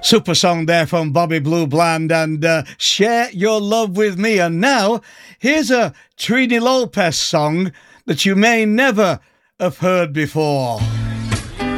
Super song there from Bobby Blue Bland and Share Your Love With Me. And now, here's a Trini Lopez song that you may never have heard before.